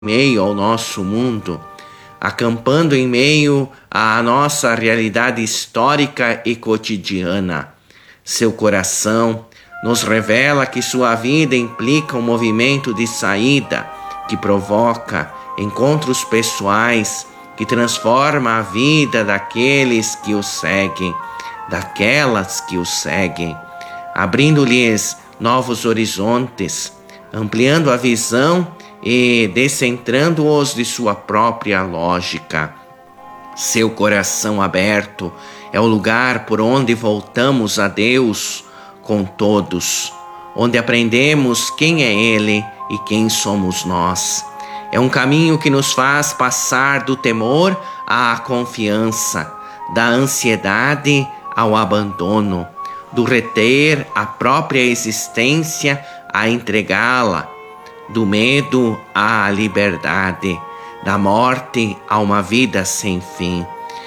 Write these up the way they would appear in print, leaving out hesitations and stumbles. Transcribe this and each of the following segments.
meio ao nosso mundo, acampando em meio à nossa realidade histórica e cotidiana. Seu coração nos revela que sua vida implica um movimento de saída que provoca encontros pessoais, que transforma a vida daqueles que o seguem, daquelas que o seguem, abrindo-lhes novos horizontes, ampliando a visão e descentrando-os de sua própria lógica. Seu coração aberto é o lugar por onde voltamos a Deus com todos, onde aprendemos quem é Ele e quem somos nós. É um caminho que nos faz passar do temor à confiança, da ansiedade ao abandono, do reter a própria existência a entregá-la, do medo à liberdade, da morte a uma vida sem fim.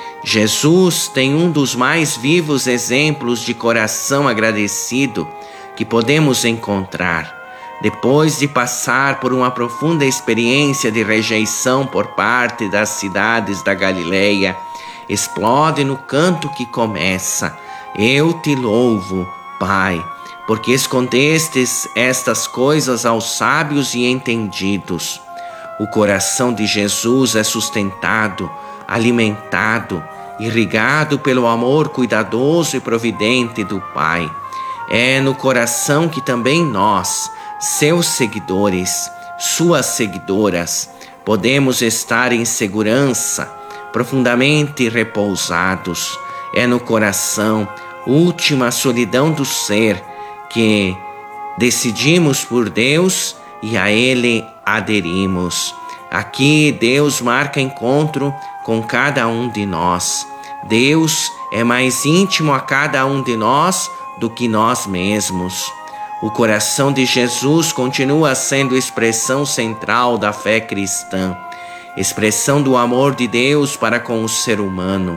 Jesus tem um dos mais vivos exemplos de coração agradecido que podemos encontrar. Depois de passar por uma profunda experiência de rejeição por parte das cidades da Galileia, explode no canto que começa: Eu te louvo, Pai, porque escondestes estas coisas aos sábios e entendidos. O coração de Jesus é sustentado, alimentado, irrigado pelo amor cuidadoso e providente do Pai. É no coração que também nós, seus seguidores, suas seguidoras, podemos estar em segurança, profundamente repousados. É no coração, última solidão do ser, que decidimos por Deus e a Ele aderimos. Aqui Deus marca encontro com cada um de nós. Deus é mais íntimo a cada um de nós do que nós mesmos. O coração de Jesus continua sendo expressão central da fé cristã, expressão do amor de Deus para com o ser humano.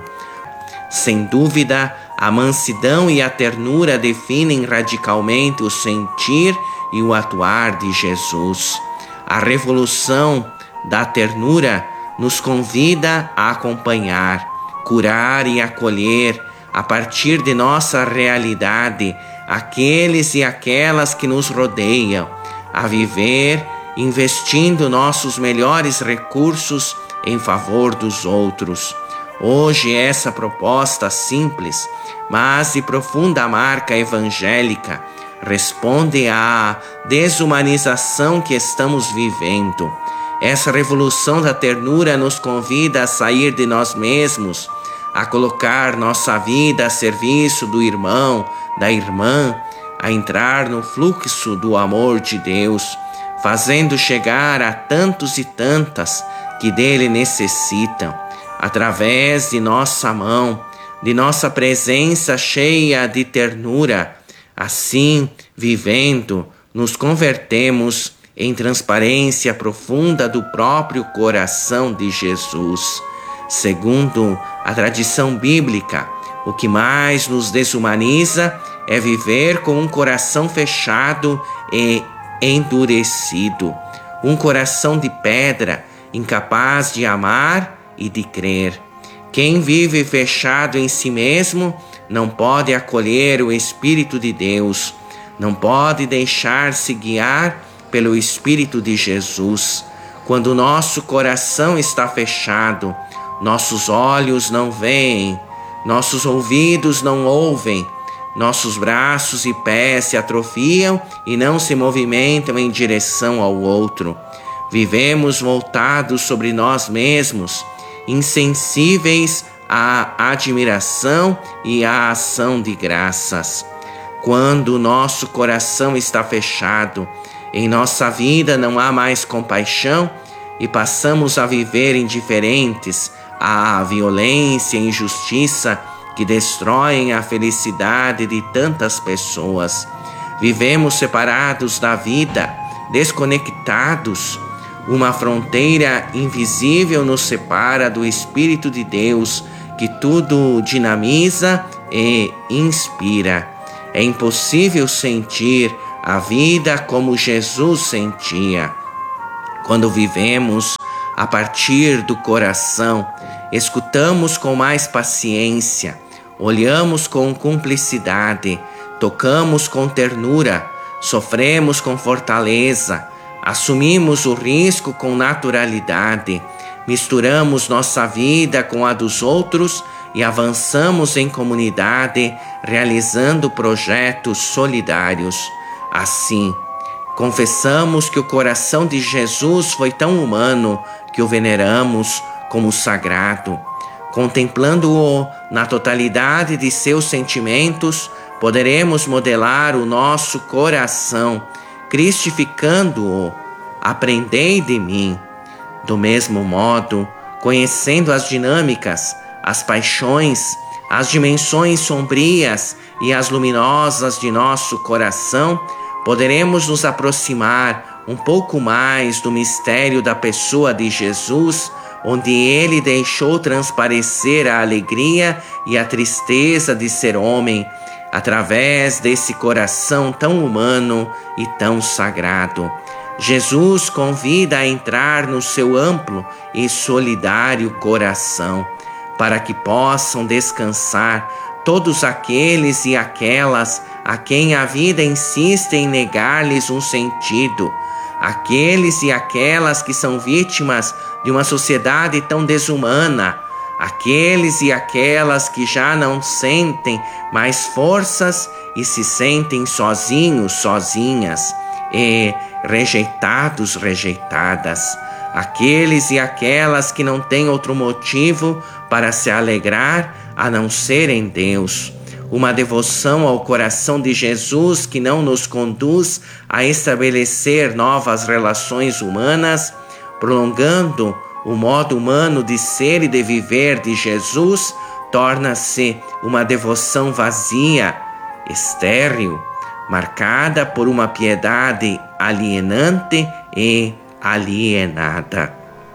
Sem dúvida, a mansidão e a ternura definem radicalmente o sentir e o atuar de Jesus. A revolução da ternura nos convida a acompanhar, curar e acolher, a partir de nossa realidade, aqueles e aquelas que nos rodeiam, a viver investindo nossos melhores recursos em favor dos outros. Hoje essa proposta simples, mas de profunda marca evangélica, responde à desumanização que estamos vivendo. Essa revolução da ternura nos convida a sair de nós mesmos, a colocar nossa vida a serviço do irmão, da irmã, a entrar no fluxo do amor de Deus, fazendo chegar a tantos e tantas que dele necessitam, através de nossa mão, de nossa presença cheia de ternura. Assim, vivendo, nos convertemos em transparência profunda do próprio coração de Jesus. Segundo a tradição bíblica, o que mais nos desumaniza é viver com um coração fechado e endurecido, um coração de pedra, incapaz de amar e de crer. Quem vive fechado em si mesmo não pode acolher o Espírito de Deus, não pode deixar-se guiar pelo Espírito de Jesus. Quando nosso coração está fechado, nossos olhos não veem, nossos ouvidos não ouvem, nossos braços e pés se atrofiam e não se movimentam em direção ao outro. Vivemos voltados sobre nós mesmos, insensíveis à admiração e à ação de graças. Quando o nosso coração está fechado, em nossa vida não há mais compaixão e passamos a viver indiferentes à violência e injustiça que destroem a felicidade de tantas pessoas. Vivemos separados da vida, desconectados. Uma fronteira invisível nos separa do Espírito de Deus, que tudo dinamiza e inspira. É impossível sentir a vida como Jesus sentia. Quando vivemos a partir do coração, escutamos com mais paciência, olhamos com cumplicidade, tocamos com ternura, sofremos com fortaleza, assumimos o risco com naturalidade, misturamos nossa vida com a dos outros e avançamos em comunidade, realizando projetos solidários. Assim, confessamos que o coração de Jesus foi tão humano que o veneramos como sagrado. Contemplando-o na totalidade de seus sentimentos, poderemos modelar o nosso coração, cristificando-o. Aprendei de mim. Do mesmo modo, conhecendo as dinâmicas, as paixões, as dimensões sombrias e as luminosas de nosso coração, poderemos nos aproximar um pouco mais do mistério da pessoa de Jesus, onde ele deixou transparecer a alegria e a tristeza de ser homem, através desse coração tão humano e tão sagrado. Jesus convida a entrar no seu amplo e solidário coração, para que possam descansar todos aqueles e aquelas a quem a vida insiste em negar-lhes um sentido, aqueles e aquelas que são vítimas de uma sociedade tão desumana, aqueles e aquelas que já não sentem mais forças e se sentem sozinhos, sozinhas e rejeitados, rejeitadas, aqueles e aquelas que não têm outro motivo para se alegrar a não ser em Deus. Uma devoção ao coração de Jesus que não nos conduz a estabelecer novas relações humanas, prolongando o modo humano de ser e de viver de Jesus, torna-se uma devoção vazia, estéril, marcada por uma piedade alienante e alienada.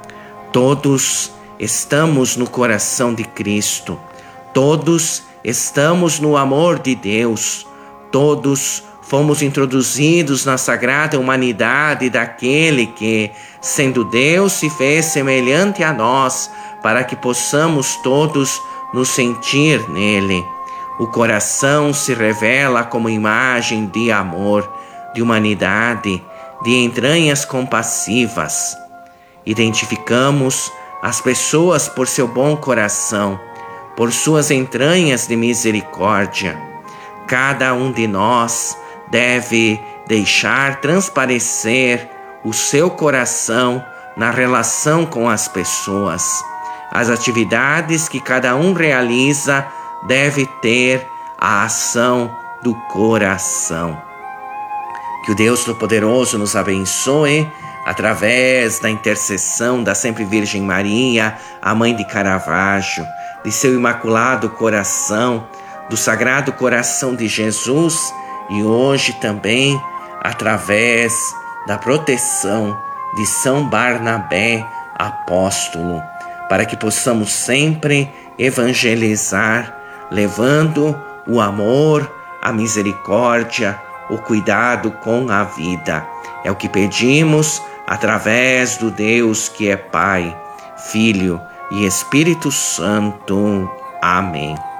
Todos estamos no coração de Cristo, todos estamos no amor de Deus, todos fomos introduzidos na sagrada humanidade daquele que, sendo Deus, se fez semelhante a nós, para que possamos todos nos sentir nele. O coração se revela como imagem de amor, de humanidade, de entranhas compassivas. Identificamos as pessoas por seu bom coração, por suas entranhas de misericórdia. Cada um de nós deve deixar transparecer o seu coração na relação com as pessoas. As atividades que cada um realiza deve ter a ação do coração. Que o Deus Todo-Poderoso nos abençoe através da intercessão da Sempre Virgem Maria, a Mãe de Caravaggio, de seu Imaculado Coração, do Sagrado Coração de Jesus e hoje também através da proteção de São Barnabé, apóstolo, para que possamos sempre evangelizar, levando o amor, a misericórdia, o cuidado com a vida. É o que pedimos através do Deus que é Pai, Filho e Espírito Santo. Amém.